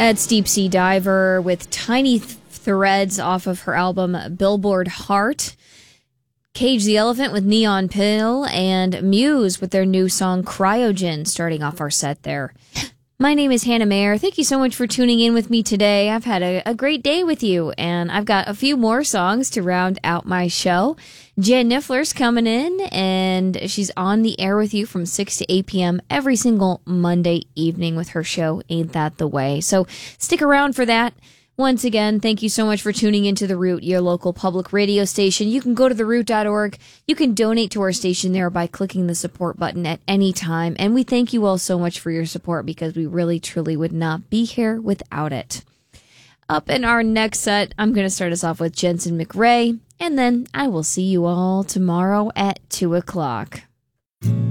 That's Deep Sea Diver with Tiny Threads off of her album Billboard Heart. Cage the Elephant with Neon Pill, and Muse with their new song Cryogen starting off our set there. My name is Hannah Mayer. Thank you so much for tuning in with me today. I've had a great day with you, and I've got a few more songs to round out my show. Jen Niffler's coming in, and she's on the air with you from 6 to 8 p.m. every single Monday evening with her show, Ain't That the Way? So stick around for that. Once again, thank you so much for tuning into The Root, your local public radio station. You can go to theroot.org. You can donate to our station there by clicking the support button at any time. And we thank you all so much for your support because we really, truly would not be here without it. Up in our next set, I'm going to start us off with Jensen McRae, and then I will see you all tomorrow at 2 o'clock.